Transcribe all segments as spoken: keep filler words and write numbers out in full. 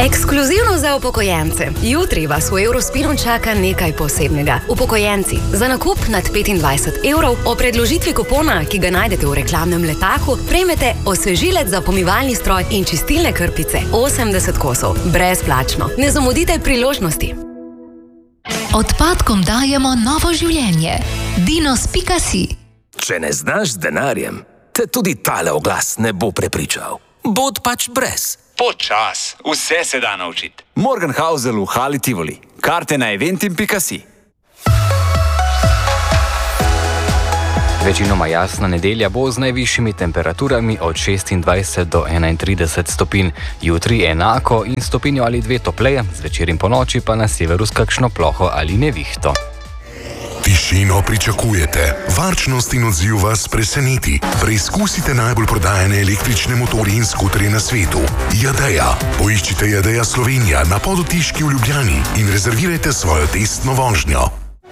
Ekskluzivno za upokojence. Jutri vas v Eurospinu čaka nekaj posebnega. Upokojenci, za nakup nad petindvajset evrov o predložitvi kupona, ki ga najdete v reklamnem letaku, prejmete osvežilec za pomivalni stroj in čistilne krpice osemdeset kosov. Brezplačno. Ne zamudite priložnosti. Odpadkom dajemo novo življenje. Dinos pika si. Če ne znaš z denarjem, te tudi tale oglas ne bo prepričal. Bod pač brez. Počas, vse se da naučiti. Morgenhausel v Hali Tivoli. Karte na eventim pika si. Večinoma jasna nedelja bo z najvišjimi temperaturami od šestindvajset do enaintrideset stopinj. Jutri enako in stopinjo ali dve topleje, zvečer in ponoči pa na severu s kakšno ploho ali nevihto. Tišino pričakujete, varčnost in odziv vas preseneti. Preizkusite najbolj prodajane električne motorje in skuterje na svetu. Jadeja. Poiščite Jadeja Slovenija na Podotiški v Ljubljani in rezervirajte svojo testno vožnjo.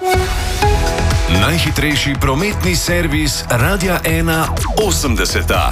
Najhitrejši prometni servis Radia ena osemdeseta.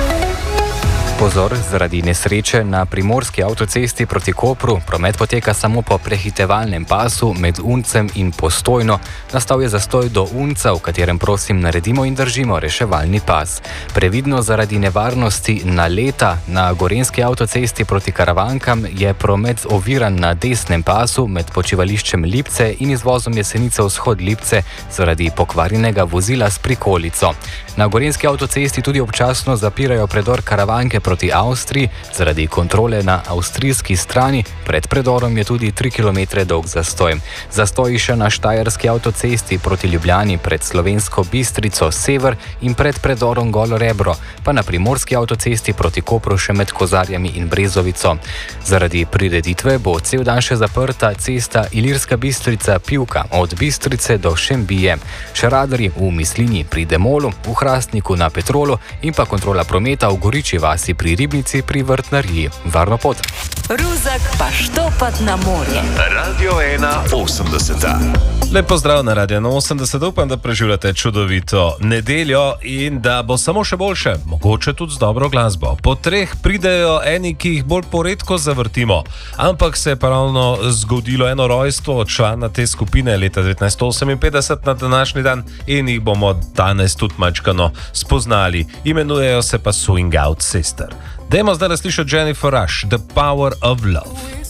Pozor, zaradi nesreče na primorski avtocesti proti Kopru promet poteka samo po prehitevalnem pasu med Uncem in Postojno. Nastal je zastoj do Unca, v katerem prosim naredimo in držimo reševalni pas. Previdno zaradi nevarnosti naleta na gorenski avtocesti proti Karavankam je promet oviran na desnem pasu med počivališčem Lipce in izvozom Jesenice vzhod Lipce zaradi pokvarjenega vozila s prikolico. Na gorenski avtocesti tudi občasno zapirajo predor Karavanke proti Avstriji, zaradi kontrole na avstrijski strani. Pred predorom je tudi tri kilometre dolg zastoj. Zastoji še na štajerski avtocesti proti Ljubljani pred Slovensko Bistrico sever in pred predorom Golo Rebro, pa na primorski avtocesti proti Kopru še med Kozarjami in Brezovico. Zaradi prireditve bo cel dan še zaprta cesta Ilirska Bistrica-Pivka od Bistrice do Šembije. Še radarji v Mislini pri Demolu, v Hrastniku na Petrolu in pa kontrola prometa v Goriči vasi pri Ribnici pri Vrtnarji. Varno pot. Ruzak pa štopat na morje. Radio ena osemdeseta. Lep pozdrav na Radio ena osemdeset, upam, da preživljate čudovito nedeljo in da bo samo še boljše, mogoče tudi z dobro glasbo. Po treh pridejo eni, ki jih bolj poredko zavrtimo, ampak se je pravno zgodilo eno rojstvo člana te skupine leta devetnajststo oseminpetdeset na današnji dan in jih bomo danes tudi mačkano spoznali. Imenujejo se pa Swing Out Sister. Dajmo zdaj slišati Jennifer Rush, The Power of Love.